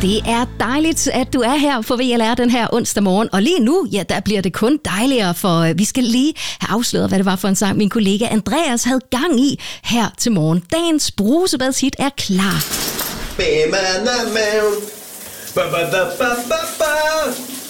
Det er dejligt, at du er her på VLR den her onsdag morgen. Og lige nu, ja, der bliver det kun dejligere, for vi skal lige have afsløret, hvad det var for en sang, min kollega Andreas havde gang i her til morgen. Dagens brusebadshit er klar.